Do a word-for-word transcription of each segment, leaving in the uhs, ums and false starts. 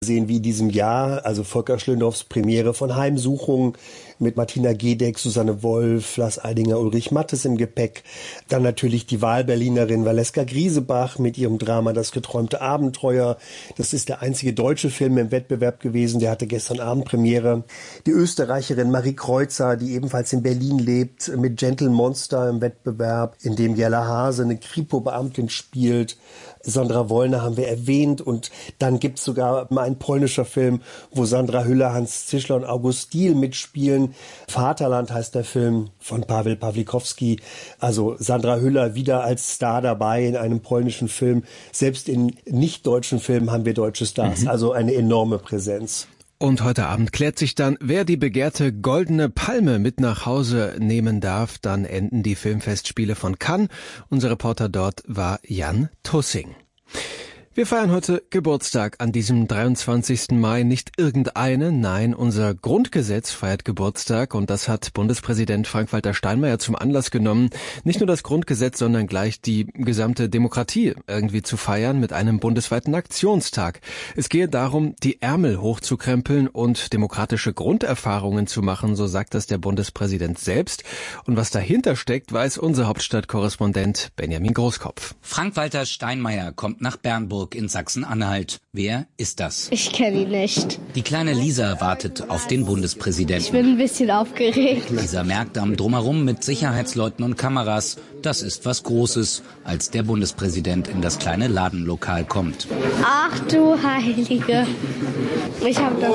Sehen wie in diesem Jahr, also Volker Schlöndorffs Premiere von Heimsuchung mit Martina Gedeck, Susanne Wolf, Lars Eidinger, Ulrich Mattes im Gepäck. Dann natürlich die Wahlberlinerin Valeska Griesebach mit ihrem Drama Das geträumte Abenteuer. Das ist der einzige deutsche Film im Wettbewerb gewesen, der hatte gestern Abend Premiere. Die Österreicherin Marie Kreuzer, die ebenfalls in Berlin lebt, mit Gentle Monster im Wettbewerb, in dem Jella Hase eine Kripo-Beamtin spielt. Sandra Wollner haben wir erwähnt und dann gibt's sogar ein polnischer Film, wo Sandra Hüller, Hans Zischler und August Diehl mitspielen. Vaterland heißt der Film von Paweł Pawlikowski. Also Sandra Hüller wieder als Star dabei in einem polnischen Film. Selbst in nicht-deutschen Filmen haben wir deutsche Stars. Mhm. Also eine enorme Präsenz. Und heute Abend klärt sich dann, wer die begehrte Goldene Palme mit nach Hause nehmen darf. Dann enden die Filmfestspiele von Cannes. Unser Reporter dort war Jan Tussing. Wir feiern heute Geburtstag an diesem dreiundzwanzigsten Mai. Nicht irgendeine, nein, unser Grundgesetz feiert Geburtstag und das hat Bundespräsident Frank-Walter Steinmeier zum Anlass genommen, nicht nur das Grundgesetz, sondern gleich die gesamte Demokratie irgendwie zu feiern mit einem bundesweiten Aktionstag. Es gehe darum, die Ärmel hochzukrempeln und demokratische Grunderfahrungen zu machen, so sagt das der Bundespräsident selbst. Und was dahinter steckt, weiß unser Hauptstadtkorrespondent Benjamin Großkopf. Frank-Walter Steinmeier kommt nach Bernburg in Sachsen-Anhalt. Wer ist das? Ich kenne ihn nicht. Die kleine Lisa wartet auf den Bundespräsidenten. Ich bin ein bisschen aufgeregt. Lisa merkt am Drumherum mit Sicherheitsleuten und Kameras, das ist was Großes, als der Bundespräsident in das kleine Ladenlokal kommt. Ach du Heilige. Ich hab das.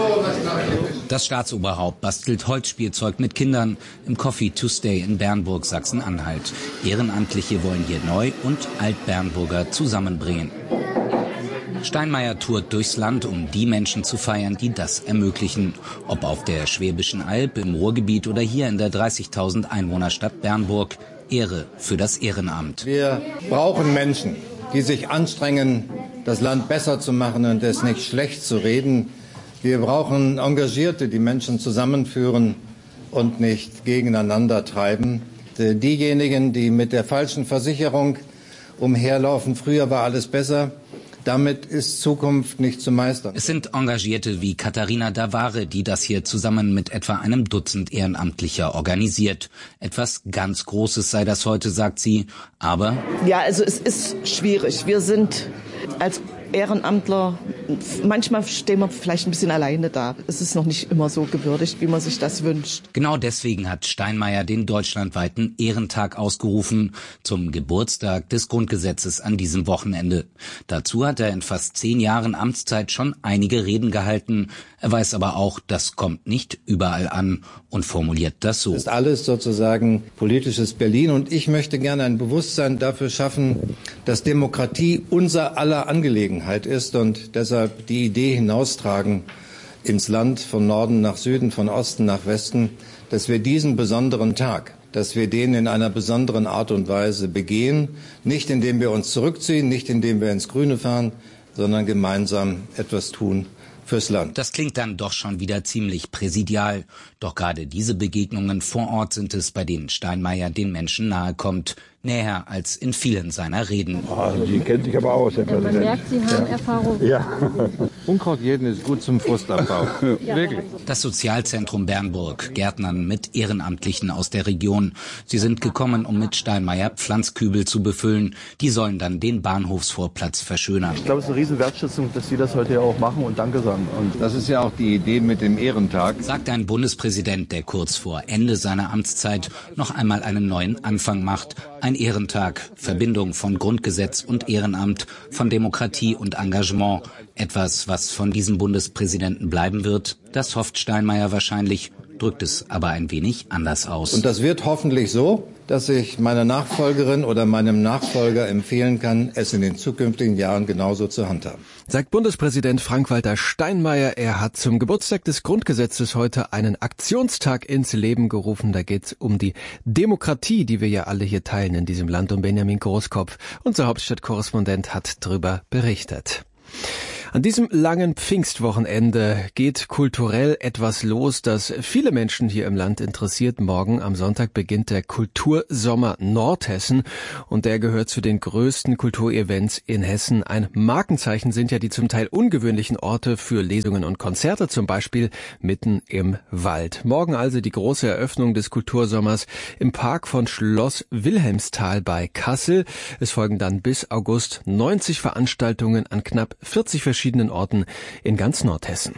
Das Staatsoberhaupt bastelt Holzspielzeug mit Kindern im Coffee Tuesday in Bernburg, Sachsen-Anhalt. Ehrenamtliche wollen hier Neu- und Alt-Bernburger zusammenbringen. Steinmeier tourt durchs Land, um die Menschen zu feiern, die das ermöglichen. Ob auf der Schwäbischen Alb, im Ruhrgebiet oder hier in der dreißigtausend Einwohnerstadt Bernburg. Ehre für das Ehrenamt. Wir brauchen Menschen, die sich anstrengen, das Land besser zu machen und es nicht schlecht zu reden. Wir brauchen Engagierte, die Menschen zusammenführen und nicht gegeneinander treiben. Diejenigen, die mit der falschen Versicherung umherlaufen, früher war alles besser, damit ist Zukunft nicht zu meistern. Es sind Engagierte wie Katharina Davare, die das hier zusammen mit etwa einem Dutzend Ehrenamtlicher organisiert. Etwas ganz Großes sei das heute, sagt sie, aber... Ja, also es ist schwierig. Wir sind als Ehrenamtler, manchmal stehen wir vielleicht ein bisschen alleine da. Es ist noch nicht immer so gewürdigt, wie man sich das wünscht. Genau deswegen hat Steinmeier den deutschlandweiten Ehrentag ausgerufen zum Geburtstag des Grundgesetzes an diesem Wochenende. Dazu hat er in fast zehn Jahren Amtszeit schon einige Reden gehalten. Er weiß aber auch, das kommt nicht überall an und formuliert das so. Das ist alles sozusagen politisches Berlin und ich möchte gerne ein Bewusstsein dafür schaffen, dass Demokratie unser aller Angelegenheit ist und deshalb die Idee hinaustragen ins Land von Norden nach Süden, von Osten nach Westen, dass wir diesen besonderen Tag, dass wir den in einer besonderen Art und Weise begehen, nicht indem wir uns zurückziehen, nicht indem wir ins Grüne fahren, sondern gemeinsam etwas tun fürs Land. Das klingt dann doch schon wieder ziemlich präsidial. Doch gerade diese Begegnungen vor Ort sind es, bei denen Steinmeier den Menschen nahe kommt. Näher als in vielen seiner Reden. Oh, Sie kennt sich aber aus, Herr Präsident. Man merkt, Sie haben ja. Erfahrung. Ja. Unkraut jeden ist gut zum Frustabbau. Ja. Wirklich. Das Sozialzentrum Bernburg, Gärtnern mit Ehrenamtlichen aus der Region. Sie sind gekommen, um mit Steinmeier Pflanzkübel zu befüllen. Die sollen dann den Bahnhofsvorplatz verschönern. Ich glaube, es ist eine riesen Wertschätzung, dass Sie das heute ja auch machen und Danke sagen. Und das ist ja auch die Idee mit dem Ehrentag. Sagt ein Bundespräsident, der kurz vor Ende seiner Amtszeit noch einmal einen neuen Anfang macht. Ein Ehrentag, Verbindung von Grundgesetz und Ehrenamt, von Demokratie und Engagement. Etwas, was von diesem Bundespräsidenten bleiben wird, das hofft Steinmeier wahrscheinlich, drückt es aber ein wenig anders aus. Und das wird hoffentlich so, dass ich meiner Nachfolgerin oder meinem Nachfolger empfehlen kann, es in den zukünftigen Jahren genauso zu handhaben. Sagt Bundespräsident Frank-Walter Steinmeier. Er hat zum Geburtstag des Grundgesetzes heute einen Aktionstag ins Leben gerufen. Da geht es um die Demokratie, die wir ja alle hier teilen in diesem Land. Und Benjamin Großkopf, unser Hauptstadtkorrespondent, hat darüber berichtet. An diesem langen Pfingstwochenende geht kulturell etwas los, das viele Menschen hier im Land interessiert. Morgen am Sonntag beginnt der Kultursommer Nordhessen und der gehört zu den größten Kulturevents in Hessen. Ein Markenzeichen sind ja die zum Teil ungewöhnlichen Orte für Lesungen und Konzerte, zum Beispiel mitten im Wald. Morgen also die große Eröffnung des Kultursommers im Park von Schloss Wilhelmsthal bei Kassel. Es folgen dann bis August neunzig Veranstaltungen an knapp vierzig verschiedenen Orten in ganz Nordhessen.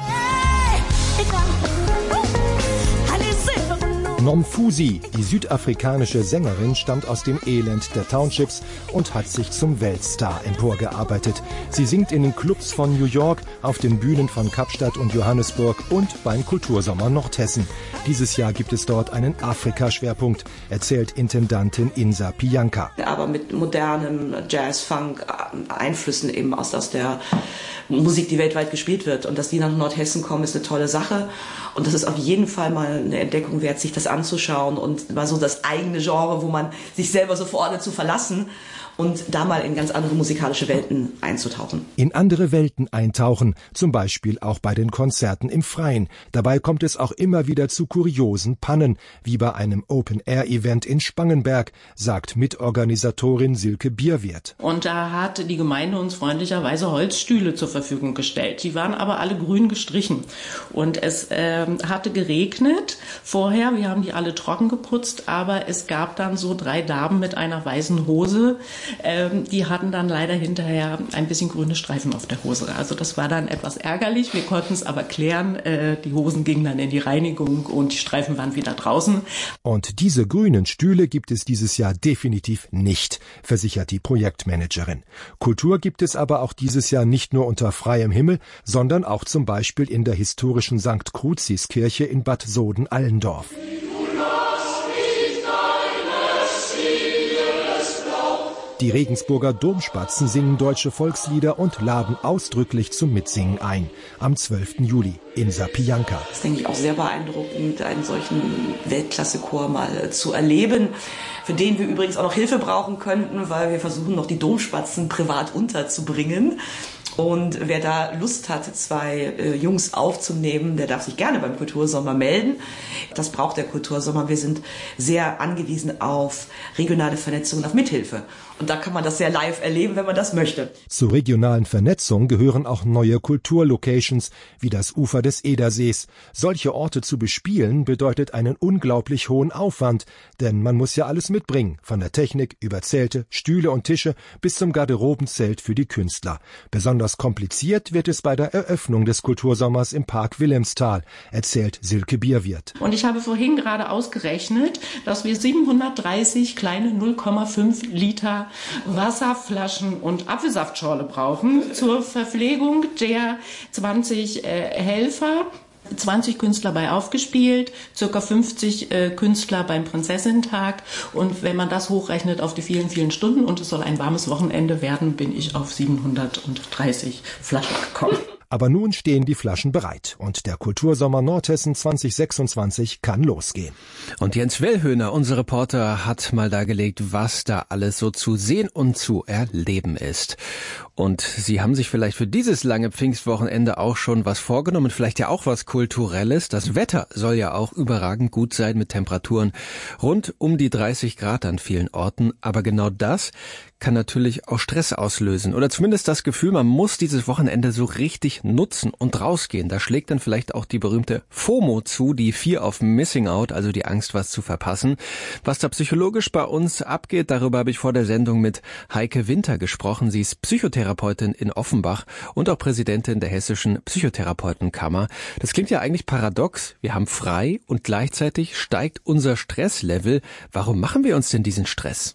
Nomfusi, die südafrikanische Sängerin, stammt aus dem Elend der Townships und hat sich zum Weltstar emporgearbeitet. Sie singt in den Clubs von New York, auf den Bühnen von Kapstadt und Johannesburg und beim Kultursommer Nordhessen. Dieses Jahr gibt es dort einen Afrika-Schwerpunkt, erzählt Intendantin Insa Pianka. Aber mit modernen Jazz, Funk, Einflüssen eben aus, aus der Musik, die weltweit gespielt wird. Und dass die nach Nordhessen kommen, ist eine tolle Sache. Und das ist auf jeden Fall mal eine Entdeckung wert, sich das anzuschauen und mal so das eigene Genre, wo man sich selber so verordnet, zu verlassen und da mal in ganz andere musikalische Welten einzutauchen. In andere Welten eintauchen, zum Beispiel auch bei den Konzerten im Freien. Dabei kommt es auch immer wieder zu kuriosen Pannen, wie bei einem Open-Air-Event in Spangenberg, sagt Mitorganisatorin Silke Bierwirth. Und da hat die Gemeinde uns freundlicherweise Holzstühle zur Verfügung gestellt. Die waren aber alle grün gestrichen. Und es ähm, hatte geregnet vorher, wir haben die alle trocken geputzt, aber es gab dann so drei Damen mit einer weißen Hose, Ähm, die hatten dann leider hinterher ein bisschen grüne Streifen auf der Hose. Also das war dann etwas ärgerlich. Wir konnten es aber klären. Äh, die Hosen gingen dann in die Reinigung und die Streifen waren wieder draußen. Und diese grünen Stühle gibt es dieses Jahr definitiv nicht, versichert die Projektmanagerin. Kultur gibt es aber auch dieses Jahr nicht nur unter freiem Himmel, sondern auch zum Beispiel in der historischen Sankt Crucis-Kirche in Bad Soden-Allendorf. Die Regensburger Domspatzen singen deutsche Volkslieder und laden ausdrücklich zum Mitsingen ein. Am zwölften Juli. Insa Pianka. Das ist, denke ich, auch sehr beeindruckend, einen solchen Weltklasse-Chor mal zu erleben, für den wir übrigens auch noch Hilfe brauchen könnten, weil wir versuchen, noch die Domspatzen privat unterzubringen. Und wer da Lust hat, zwei äh, Jungs aufzunehmen, der darf sich gerne beim Kultursommer melden. Das braucht der Kultursommer. Wir sind sehr angewiesen auf regionale Vernetzung und auf Mithilfe. Und da kann man das sehr live erleben, wenn man das möchte. Zur regionalen Vernetzung gehören auch neue Kulturlocations, wie das Ufer des Edersees. Solche Orte zu bespielen bedeutet einen unglaublich hohen Aufwand, denn man muss ja alles mitbringen, von der Technik über Zelte, Stühle und Tische bis zum Garderobenzelt für die Künstler. Besonders kompliziert wird es bei der Eröffnung des Kultursommers im Park Wilhelmsthal, erzählt Silke Bierwirth. Und ich habe vorhin gerade ausgerechnet, dass wir siebenhundertdreißig kleine null Komma fünf Liter Wasserflaschen und Apfelsaftschorle brauchen zur Verpflegung der zwanzig äh, Helfer. zwanzig Künstler bei aufgespielt, circa fünfzig äh, Künstler beim Prinzessintag. Und wenn man das hochrechnet auf die vielen, vielen Stunden und es soll ein warmes Wochenende werden, bin ich auf siebenhundertdreißig Flaschen gekommen. Aber nun stehen die Flaschen bereit und der Kultursommer Nordhessen zwanzig sechsundzwanzig kann losgehen. Und Jens Wellhöhner, unser Reporter, hat mal dargelegt, was da alles so zu sehen und zu erleben ist. Und Sie haben sich vielleicht für dieses lange Pfingstwochenende auch schon was vorgenommen, vielleicht ja auch was Kulturelles. Das Wetter soll ja auch überragend gut sein mit Temperaturen rund um die dreißig Grad an vielen Orten. Aber genau das kann natürlich auch Stress auslösen oder zumindest das Gefühl, man muss dieses Wochenende so richtig nutzen und rausgehen. Da schlägt dann vielleicht auch die berühmte FOMO zu, die Fear of Missing Out, also die Angst, was zu verpassen. Was da psychologisch bei uns abgeht, darüber habe ich vor der Sendung mit Heike Winter gesprochen. Sie ist Psychotherapeutin in Offenbach und auch Präsidentin der Hessischen Psychotherapeutenkammer. Das klingt ja eigentlich paradox. Wir haben frei und gleichzeitig steigt unser Stresslevel. Warum machen wir uns denn diesen Stress?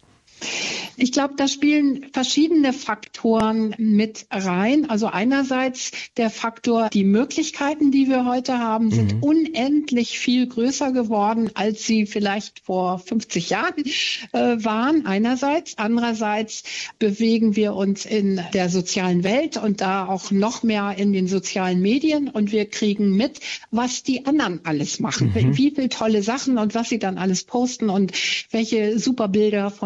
Ich glaube, da spielen verschiedene Faktoren mit rein. Also einerseits der Faktor, die Möglichkeiten, die wir heute haben, sind mhm. unendlich viel größer geworden, als sie vielleicht vor fünfzig Jahren äh, waren. Einerseits. Andererseits bewegen wir uns in der sozialen Welt und da auch noch mehr in den sozialen Medien und wir kriegen mit, was die anderen alles machen. Mhm. Wie viele tolle Sachen und was sie dann alles posten und welche super Bilder von welchen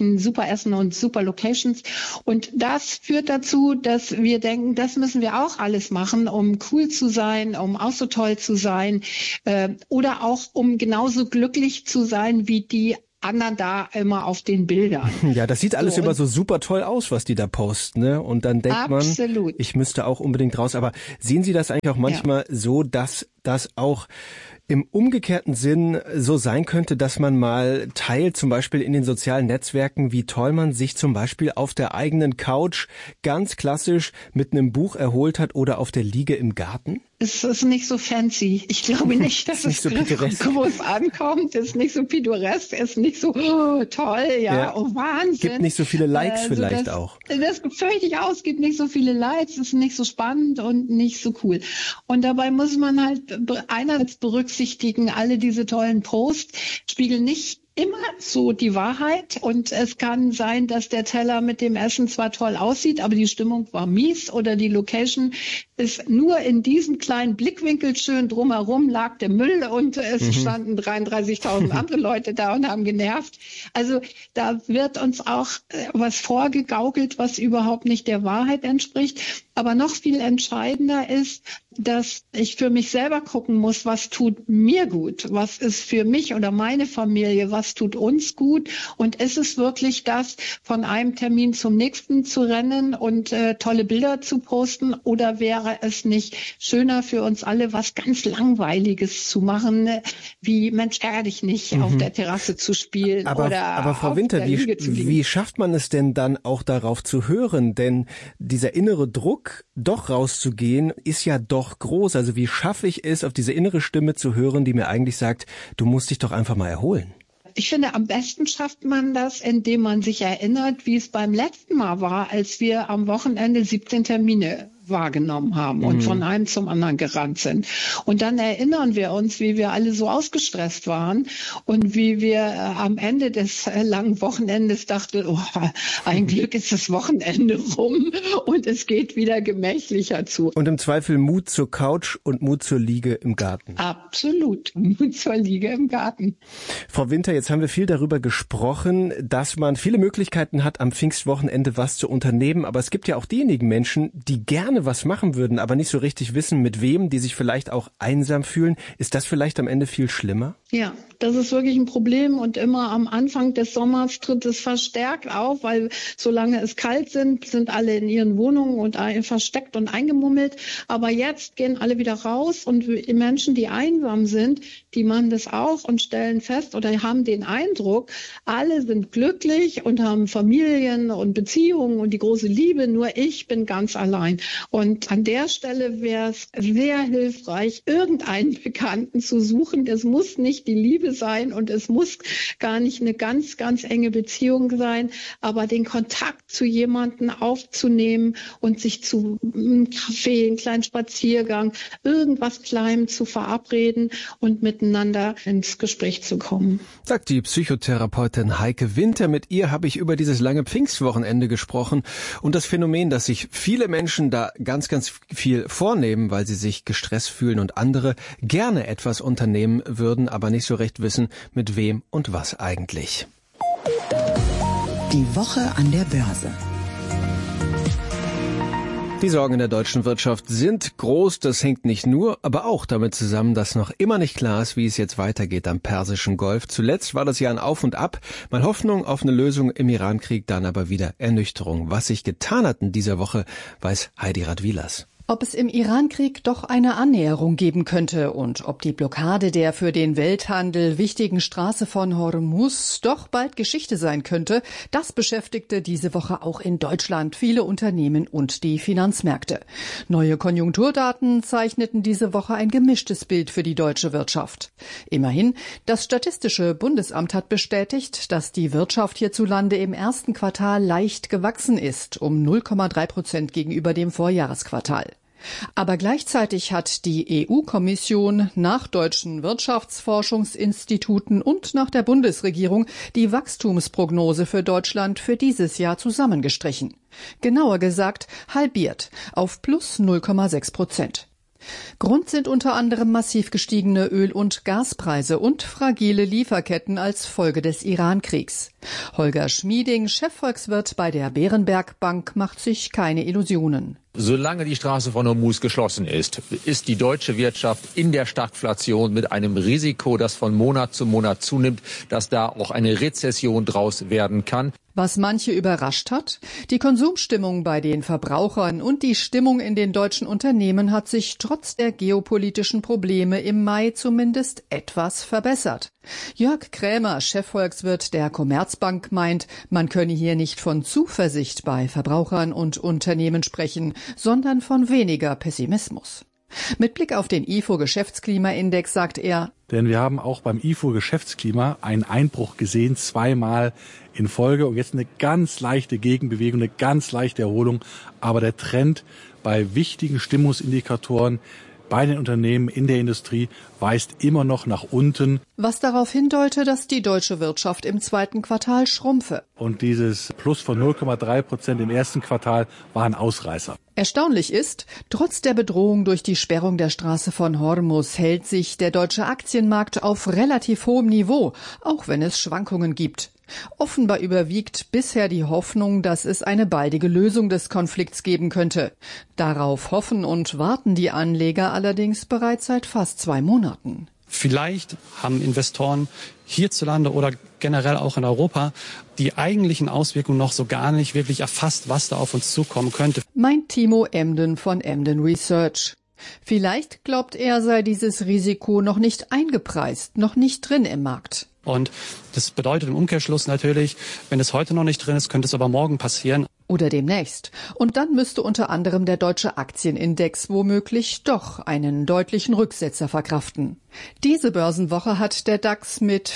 Versprechen super Essen und super Locations. Und das führt dazu, dass wir denken, das müssen wir auch alles machen, um cool zu sein, um auch so toll zu sein äh, oder auch um genauso glücklich zu sein wie die anderen da immer auf den Bildern. Ja, das sieht alles so, immer so super toll aus, was die da posten, ne? Und dann denkt absolut. man, ich müsste auch unbedingt raus. Aber sehen Sie das eigentlich auch manchmal ja. so, dass das auch im umgekehrten Sinn so sein könnte, dass man mal teilt, zum Beispiel in den sozialen Netzwerken, wie toll man sich zum Beispiel auf der eigenen Couch ganz klassisch mit einem Buch erholt hat oder auf der Liege im Garten? Es ist nicht so fancy. Ich glaube nicht, dass es so groß ankommt. Es ist nicht so pittoresk, es ist nicht so oh, toll, ja, ja, oh Wahnsinn. Gibt nicht so viele Likes also vielleicht das, auch. Das fürchte ich aus, gibt nicht so viele Likes, es ist nicht so spannend und nicht so cool. Und dabei muss man halt einerseits berücksichtigen, alle diese tollen Posts spiegeln nicht immer so die Wahrheit und es kann sein, dass der Teller mit dem Essen zwar toll aussieht, aber die Stimmung war mies oder die Location ist nur in diesem kleinen Blickwinkel schön, drumherum lag der Müll und es mhm. standen dreiunddreißigtausend andere Leute da und haben genervt. Also da wird uns auch was vorgegaukelt, was überhaupt nicht der Wahrheit entspricht. Aber noch viel entscheidender ist, dass ich für mich selber gucken muss, was tut mir gut, was ist für mich oder meine Familie, was tut uns gut und ist es wirklich das, von einem Termin zum nächsten zu rennen und äh, tolle Bilder zu posten oder wäre es nicht schöner für uns alle, was ganz Langweiliges zu machen, wie Mensch, ärger dich nicht, mhm. auf der Terrasse zu spielen aber, oder aber Frau auf Winter, der wie, Liege zu liegen. Wie schafft man es denn dann auch darauf zu hören? Denn dieser innere Druck, doch rauszugehen, ist ja doch groß. Also wie schaffe ich es, auf diese innere Stimme zu hören, die mir eigentlich sagt, du musst dich doch einfach mal erholen? Ich finde, am besten schafft man das, indem man sich erinnert, wie es beim letzten Mal war, als wir am Wochenende siebzehn Termine wahrgenommen haben und mhm. von einem zum anderen gerannt sind. Und dann erinnern wir uns, wie wir alle so ausgestresst waren und wie wir äh, am Ende des äh, langen Wochenendes dachten, oh, ein Glück ist das Wochenende rum und es geht wieder gemächlicher zu. Und im Zweifel Mut zur Couch und Mut zur Liege im Garten. Absolut, Mut zur Liege im Garten. Frau Winter, jetzt haben wir viel darüber gesprochen, dass man viele Möglichkeiten hat, am Pfingstwochenende was zu unternehmen, aber es gibt ja auch diejenigen Menschen, die gerne was machen würden, aber nicht so richtig wissen, mit wem, die sich vielleicht auch einsam fühlen. Ist das vielleicht am Ende viel schlimmer? Ja, das ist wirklich ein Problem und immer am Anfang des Sommers tritt es verstärkt auf, weil solange es kalt sind, sind alle in ihren Wohnungen und versteckt und eingemummelt. Aber jetzt gehen alle wieder raus und die Menschen, die einsam sind, die machen das auch und stellen fest oder haben den Eindruck, alle sind glücklich und haben Familien und Beziehungen und die große Liebe, nur ich bin ganz allein. Und an der Stelle wäre es sehr hilfreich, irgendeinen Bekannten zu suchen. Es muss nicht die Liebe sein und es muss gar nicht eine ganz, ganz enge Beziehung sein, aber den Kontakt zu jemandem aufzunehmen und sich zu einem Café, einen kleinen Spaziergang, irgendwas Kleinem zu verabreden und miteinander ins Gespräch zu kommen. Sagt die Psychotherapeutin Heike Winter. Mit ihr habe ich über dieses lange Pfingstwochenende gesprochen und das Phänomen, dass sich viele Menschen da ganz, ganz viel vornehmen, weil sie sich gestresst fühlen und andere gerne etwas unternehmen würden, aber nicht so recht wissen, mit wem und was eigentlich. Die Woche an der Börse. Die Sorgen in der deutschen Wirtschaft sind groß. Das hängt nicht nur, aber auch damit zusammen, dass noch immer nicht klar ist, wie es jetzt weitergeht am Persischen Golf. Zuletzt war das ja ein Auf und Ab. Mal Hoffnung auf eine Lösung im Irankrieg, dann aber wieder Ernüchterung. Was sich getan hat in dieser Woche, weiß Heidi Radwilas. Ob es im Irankrieg doch eine Annäherung geben könnte und ob die Blockade der für den Welthandel wichtigen Straße von Hormuz doch bald Geschichte sein könnte, das beschäftigte diese Woche auch in Deutschland viele Unternehmen und die Finanzmärkte. Neue Konjunkturdaten zeichneten diese Woche ein gemischtes Bild für die deutsche Wirtschaft. Immerhin, das Statistische Bundesamt hat bestätigt, dass die Wirtschaft hierzulande im ersten Quartal leicht gewachsen ist, um null Komma drei Prozent gegenüber dem Vorjahresquartal. Aber gleichzeitig hat die E U-Kommission nach deutschen Wirtschaftsforschungsinstituten und nach der Bundesregierung die Wachstumsprognose für Deutschland für dieses Jahr zusammengestrichen. Genauer gesagt halbiert auf plus null Komma sechs Prozent. Grund sind unter anderem massiv gestiegene Öl- und Gaspreise und fragile Lieferketten als Folge des Iran-Kriegs. Holger Schmieding, Chefvolkswirt bei der Berenberg Bank, macht sich keine Illusionen. Solange die Straße von Hormuz geschlossen ist, ist die deutsche Wirtschaft in der Stagflation mit einem Risiko, das von Monat zu Monat zunimmt, dass da auch eine Rezession draus werden kann. Was manche überrascht hat, die Konsumstimmung bei den Verbrauchern und die Stimmung in den deutschen Unternehmen hat sich trotz der geopolitischen Probleme im Mai zumindest etwas verbessert. Jörg Krämer, Chefvolkswirt der Commerzbank, meint, man könne hier nicht von Zuversicht bei Verbrauchern und Unternehmen sprechen, sondern von weniger Pessimismus. Mit Blick auf den I F O-Geschäftsklimaindex sagt er, denn wir haben auch beim I F O-Geschäftsklima einen Einbruch gesehen, zweimal in Folge. Und jetzt eine ganz leichte Gegenbewegung, eine ganz leichte Erholung. Aber der Trend bei wichtigen Stimmungsindikatoren bei den Unternehmen in der Industrie weist immer noch nach unten. Was darauf hindeutet, dass die deutsche Wirtschaft im zweiten Quartal schrumpfe. Und dieses Plus von null Komma drei Prozent im ersten Quartal war ein Ausreißer. Erstaunlich ist, trotz der Bedrohung durch die Sperrung der Straße von Hormuz hält sich der deutsche Aktienmarkt auf relativ hohem Niveau, auch wenn es Schwankungen gibt. Offenbar überwiegt bisher die Hoffnung, dass es eine baldige Lösung des Konflikts geben könnte. Darauf hoffen und warten die Anleger allerdings bereits seit fast zwei Monaten. Vielleicht haben Investoren hierzulande oder generell auch in Europa die eigentlichen Auswirkungen noch so gar nicht wirklich erfasst, was da auf uns zukommen könnte. Meint Timo Emden von Emden Research. Vielleicht glaubt er, sei dieses Risiko noch nicht eingepreist, noch nicht drin im Markt. Und das bedeutet im Umkehrschluss natürlich, wenn es heute noch nicht drin ist, könnte es aber morgen passieren. Oder demnächst. Und dann müsste unter anderem der deutsche Aktienindex womöglich doch einen deutlichen Rücksetzer verkraften. Diese Börsenwoche hat der DAX mit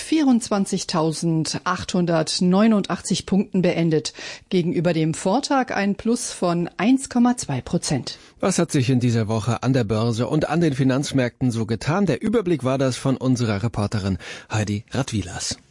vierundzwanzigtausendachthundertneunundachtzig Punkten beendet. Gegenüber dem Vortag ein Plus von eins Komma zwei Prozent. Was hat sich in dieser Woche an der Börse und an den Finanzmärkten so getan? Der Überblick war das von unserer Reporterin Heidi Radwilas.